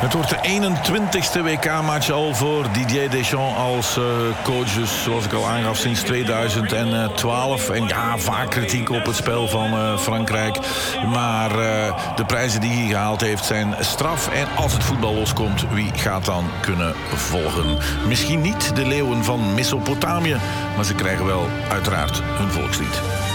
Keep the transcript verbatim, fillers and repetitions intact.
Het wordt de eenentwintigste W K-match al voor Didier Deschamps als uh, coach. Dus zoals ik al aangaf, sinds tweeduizend twaalf. En ja, vaak kritiek op het spel van uh, Frankrijk. Maar uh, de prijzen die hij gehaald heeft zijn straf. En als het voetbal loskomt, wie gaat dan kunnen volgen? Misschien niet de leeuwen van Mesopotamië, maar ze krijgen wel uiteraard hun volkslied.